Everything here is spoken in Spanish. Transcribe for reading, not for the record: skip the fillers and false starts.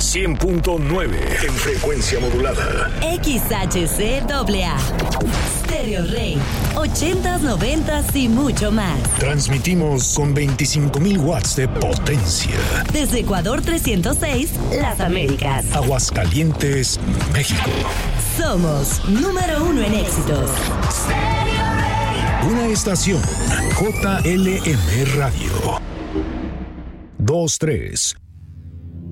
100.9 en frecuencia modulada. XHCAA. Stereo Rey. 80s, 90s y mucho más. Transmitimos con 25,000 watts de potencia. Desde Ecuador 306, Las Américas. Aguascalientes, México. Somos número 1 en éxitos. Una estación JLM Radio. 2, 3.